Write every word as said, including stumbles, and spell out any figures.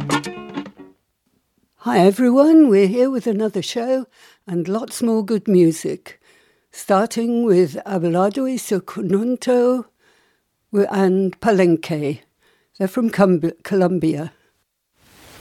Hi everyone, we're here with another show and lots more good music, starting with Abelardo y su Conjunto and Palenque. They're from Colombia.